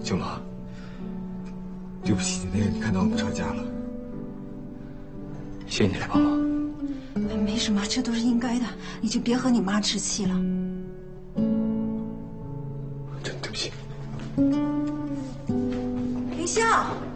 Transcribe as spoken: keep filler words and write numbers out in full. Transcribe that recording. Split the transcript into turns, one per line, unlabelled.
舅妈，对不起，那个你看到我们吵架了，谢谢你来帮忙。
哎，没什么，这都是应该的，你就别和你妈置气了。
真对不起。
林笑。